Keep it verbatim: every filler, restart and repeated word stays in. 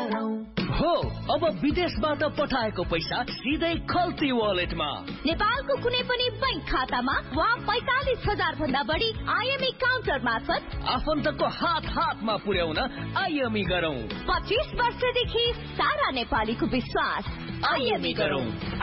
गरौँ। हो अब विदेशबाट पठाएको पैसा सिधै खल्ती वालेटमा। नेपालको कुनै पनि बैंक खातामा वा पैंतालिस हजार भन्दा बढी आइएमई काउन्टर मार्फत आफन्तको हात हातमा पुर्याउन आइएमई गरौँ। पच्चीस वर्षदेखि सारा नेपालीको विश्वास। आइएमई गरौँ।